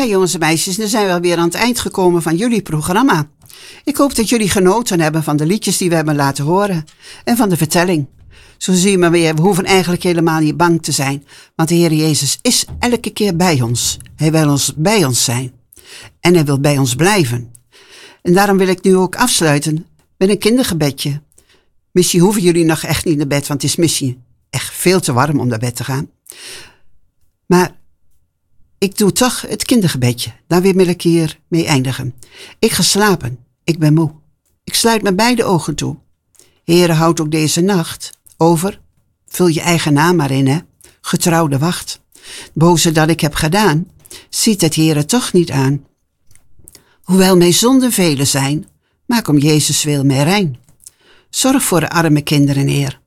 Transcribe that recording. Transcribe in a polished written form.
Ja, jongens en meisjes, dan zijn we alweer aan het eind gekomen van jullie programma. Ik hoop dat jullie genoten hebben van de liedjes die we hebben laten horen en van de vertelling. Zo zie je maar weer, we hoeven eigenlijk helemaal niet bang te zijn, want de Heer Jezus is elke keer bij ons. Hij wil bij ons zijn en hij wil bij ons blijven. En daarom wil ik nu ook afsluiten met een kindergebedje. Misschien hoeven jullie nog echt niet naar bed, want het is misschien echt veel te warm om naar bed te gaan. Maar ik doe toch het kindergebedje. Daar wil ik hier mee eindigen. Ik ga slapen. Ik ben moe. Ik sluit mijn beide ogen toe. Heere, houd ook deze nacht over. Vul je eigen naam maar in, hè. Getrouwde wacht. Boze dat ik heb gedaan, ziet het Heere toch niet aan. Hoewel mijn zonden vele zijn, maak om Jezus wil mij rein. Zorg voor de arme kinderen, Heer.